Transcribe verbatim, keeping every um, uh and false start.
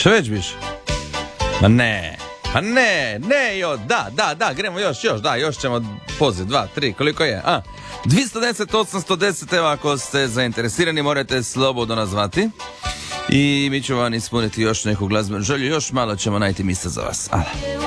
Što već biš? Ma ne, pa ne, ne, jo, da, da, da, gremo još, još, da, još ćemo poziv, dva, tri, koliko je, a? dvjesto deset, osamsto deset, evo ako ste zainteresirani morate slobodno nazvati i mi ćemo vam ispuniti još neku glazbenu želju, još malo ćemo najti mjesta za vas. Ala.